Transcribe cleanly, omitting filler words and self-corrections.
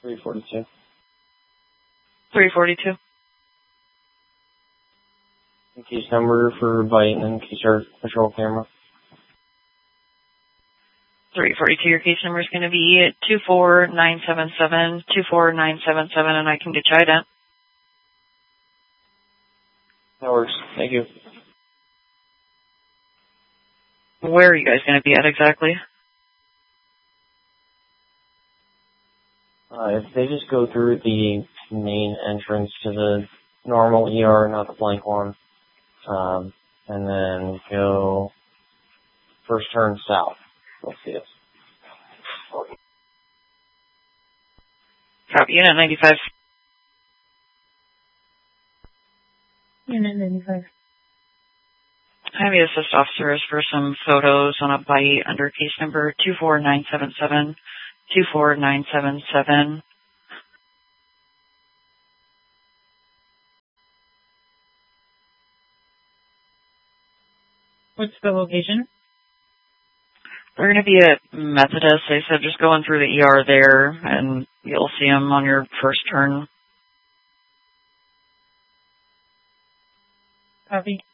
342. 342. Case number for bite and case our patrol camera. 342, your case number is going to be 24977, 24977, and I can get you ident. That works. Thank you. Where are you guys going to be at exactly? If they just go through the main entrance to the normal ER, not the blank one, and then go first turn south. Let's see it. Copy, Unit 95. Unit 95. Have you assist officers for some photos on a bite under case number 24977, 24977. What's the location? They're going to be at Methodist. They said just going through the ER there, and you'll see them on your first turn. Copy.